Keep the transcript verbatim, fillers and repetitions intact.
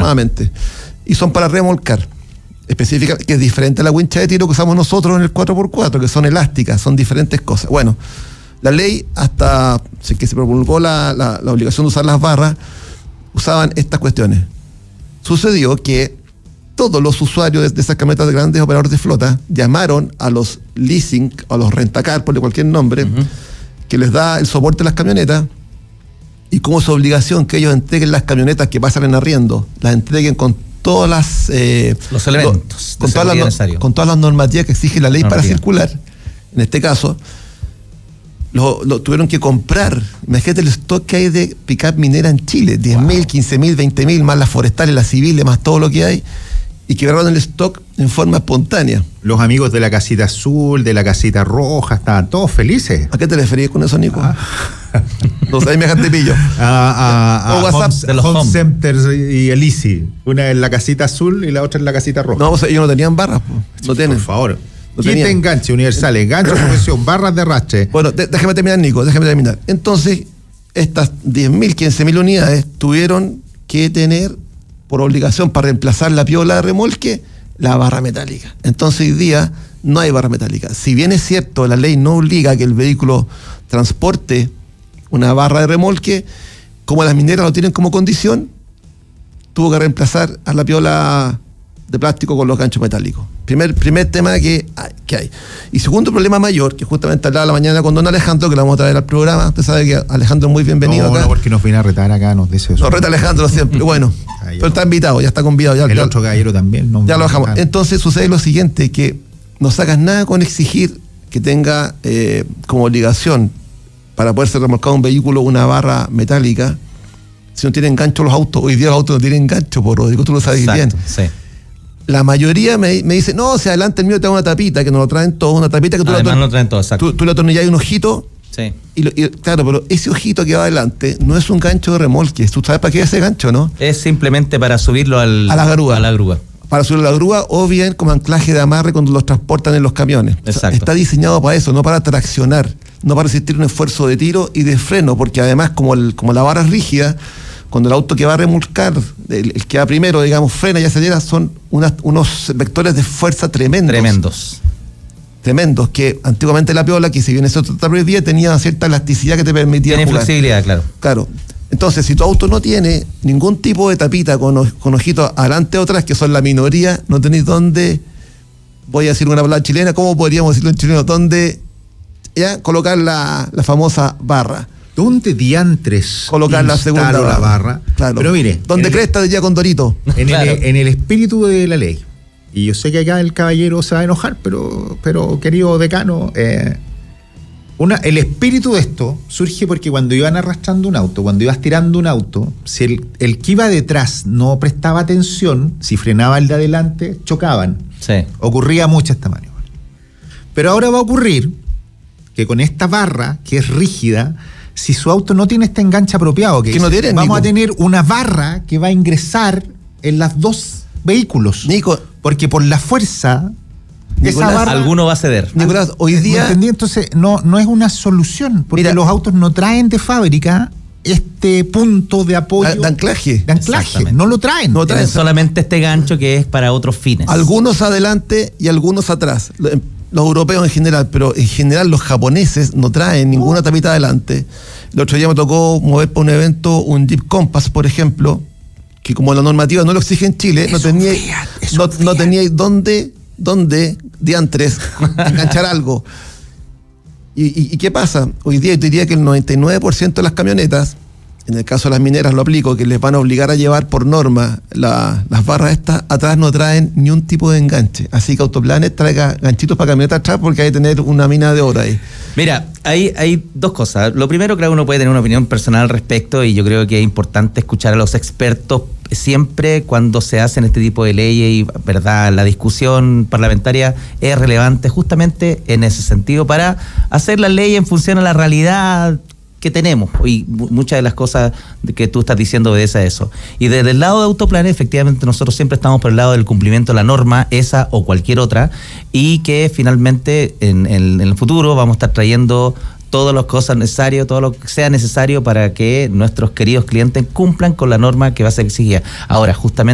aproximadamente. Y son para remolcar. Específica, que es diferente a la wincha de tiro que usamos nosotros en el cuatro por cuatro, que son elásticas, son diferentes cosas. Bueno, la ley, hasta que se promulgó la, la, la obligación de usar las barras, usaban estas cuestiones. Sucedió que todos los usuarios de, de esas camionetas de grandes operadores de flota llamaron a los leasing, a los rentacar, por cualquier nombre, uh-huh. que les da el soporte a las camionetas, y como su obligación que ellos entreguen las camionetas que pasan en arriendo, las entreguen con todas las eh, los elementos lo, con, todas las, con todas las normativas que exige la ley Normativa. Para circular. En este caso lo, lo tuvieron que comprar. Imagínate el stock que hay de pick-up minera en Chile, diez mil, wow. quince mil, veinte mil, más las forestales, las civiles, más todo lo que hay, y quebraron el stock en forma espontánea. Los amigos de la casita azul, de la casita roja, estaban todos felices. ¿A qué te referís con eso, Nico? Ah. No sé, ahí me dejaste pillo. A, a, a WhatsApp, home, de los home, home centers y el Easy. Una en la casita azul y la otra en la casita roja. No, o sea, ellos no tenían barras. No sí, tienen. Por favor. No ¿Quién te enganche? Universales, gancho, profesión, barras de arrastre. Bueno, de, déjame terminar, Nico, déjame terminar. Entonces, estas diez mil, quince mil unidades tuvieron que tener, por obligación, para reemplazar la piola de remolque, la barra metálica. Entonces, hoy día no hay barra metálica. Si bien es cierto, la ley no obliga a que el vehículo transporte una barra de remolque, como las mineras lo tienen como condición, tuvo que reemplazar a la piola de plástico con los ganchos metálicos. Primer, primer tema que hay, que hay. Y segundo problema mayor, que justamente hablaba la mañana con don Alejandro, que lo vamos a traer al programa. Usted sabe que Alejandro es muy bienvenido no, acá. No, porque nos viene a retar acá, nos dice eso. Nos reta Alejandro siempre, bueno. Pero está invitado, ya está convidado. Ya, el ya, otro caballero también. No ya lo dejamos. Entonces sucede lo siguiente, que no sacas nada con exigir que tenga eh, como obligación para poder ser remolcado un vehículo una barra metálica, si no tienen gancho los autos. Hoy día los autos no tienen gancho, por Rodrigo, tú lo sabes Exacto, bien. Sí. La mayoría me, me dice, no, si adelante el mío te da una tapita, que nos lo traen todo, una tapita que tú Además la lo traen todo, exacto. Tú, tú le atornillas un ojito, sí. y, lo, y claro, pero ese ojito que va adelante no es un gancho de remolque. ¿Tú sabes para qué es ese gancho, no? Es simplemente para subirlo al, a la grúa. A la grúa. Para subir a la grúa o bien como anclaje de amarre cuando los transportan en los camiones. Exacto. O sea, está diseñado para eso, no para traccionar, no para resistir un esfuerzo de tiro y de freno, porque además como, el, como la barra es rígida, cuando el auto que va a remolcar, el, el que va primero, digamos, frena y acelera, son unas, unos vectores de fuerza tremendos. Tremendos. Tremendos, que antiguamente la piola, que si bien eso está prohibida, tenía cierta elasticidad que te permitía Tiene jugar. flexibilidad, claro. Claro. Entonces, si tu auto no tiene ningún tipo de tapita con, con ojitos adelante o atrás, que son la minoría, no tenéis dónde, voy a decir una palabra chilena, ¿cómo podríamos decirlo en chileno? ¿Dónde ya colocar la, la famosa barra? ¿Dónde diantres colocar la segunda barra? La barra? Claro. Pero mire, ¿dónde cresta de día con Dorito? En, claro. el, en el espíritu de la ley, y yo sé que acá el caballero se va a enojar, pero, pero querido decano, eh, Una, el espíritu de esto surge porque cuando iban arrastrando un auto, cuando ibas tirando un auto, si el, el que iba detrás no prestaba atención, si frenaba el de adelante, chocaban. Sí. Ocurría mucho esta maniobra. Pero ahora va a ocurrir que con esta barra, que es rígida, si su auto no tiene este enganche apropiado, que ¿Qué no tiene, vamos Nico? a tener una barra que va a ingresar en los dos vehículos. Nico, porque por la fuerza... Nicolás, esa barra, alguno va a ceder. Nicolás, hoy día... ¿me entendí? Entonces, no, no es una solución, porque Mira, los autos no traen de fábrica este punto de apoyo. De anclaje. De anclaje. No lo traen. No Tienen traen solamente este gancho que es para otros fines. Algunos adelante y algunos atrás. Los europeos en general, pero en general los japoneses no traen ninguna tapita adelante. El otro día me tocó mover para un evento un Jeep Compass, por ejemplo, que como la normativa no lo exige en Chile, no tenía, no, no tenía dónde, dónde, diantres, enganchar algo. ¿Y, y, ¿Y qué pasa? Hoy día yo diría que el noventa y nueve por ciento de las camionetas, en el caso de las mineras lo aplico, que les van a obligar a llevar por norma la, las barras estas, atrás no traen ni un tipo de enganche. Así que Autoplanet traiga ganchitos para camionetas atrás porque hay que tener una mina de oro ahí. Mira, hay, hay dos cosas. Lo primero, creo que uno puede tener una opinión personal al respecto y yo creo que es importante escuchar a los expertos siempre cuando se hacen este tipo de leyes y, verdad, la discusión parlamentaria es relevante justamente en ese sentido para hacer la ley en función a la realidad que tenemos, y muchas de las cosas que tú estás diciendo obedece a eso. Y desde el lado de Autoplanet, efectivamente nosotros siempre estamos por el lado del cumplimiento de la norma, esa o cualquier otra, y que finalmente en, en, en el futuro vamos a estar trayendo todas las cosas necesarias, todo lo que sea necesario para que nuestros queridos clientes cumplan con la norma que va a ser exigida. Ahora, justamente